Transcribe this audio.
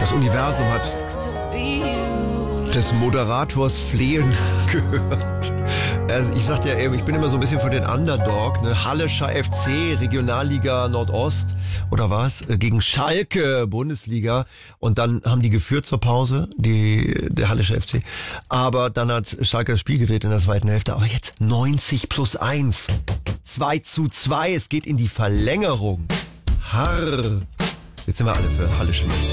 Das Universum hat des Moderators Flehen gehört. Also ich sagte ja eben, ich bin immer so ein bisschen für den Underdog, ne? Hallischer FC, Regionalliga Nordost oder was, gegen Schalke, Bundesliga. Und dann haben die geführt zur Pause, der Hallische FC. Aber dann hat Schalke das Spiel gedreht in der zweiten Hälfte. Aber jetzt 90+1. 2:2. Es geht in die Verlängerung. Harr. Jetzt sind wir alle für Hallische FC.